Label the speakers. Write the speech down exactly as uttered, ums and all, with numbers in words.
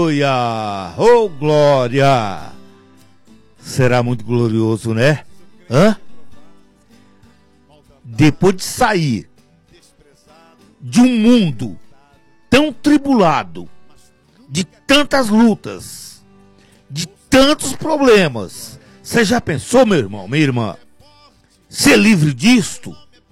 Speaker 1: Aleluia! Oh, glória! Será muito glorioso, né? Hã? Depois de sair de um mundo tão tribulado, de tantas lutas, de tantos problemas, você já pensou, meu irmão, minha irmã, ser livre disto?